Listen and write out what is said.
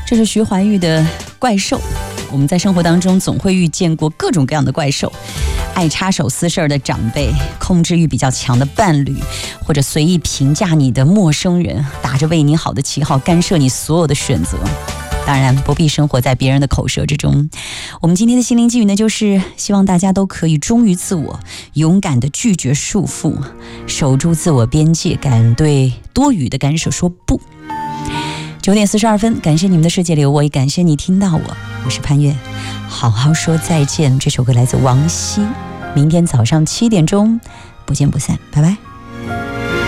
这是徐怀钰的《怪兽》。我们在生活当中总会遇见过各种各样的怪兽，爱插手私事的长辈，控制欲比较强的伴侣，或者随意评价你的陌生人，打着为你好的旗号干涉你所有的选择。当然不必生活在别人的口舌之中。我们今天的心灵寄语呢，就是希望大家都可以忠于自我，勇敢的拒绝束缚，守住自我边界，敢对多余的干涉说不。9点42分，感谢你们的世界里，我也感谢你听到我是潘越，好好说再见。这首歌来自王晰，明天早上7点钟不见不散，拜拜。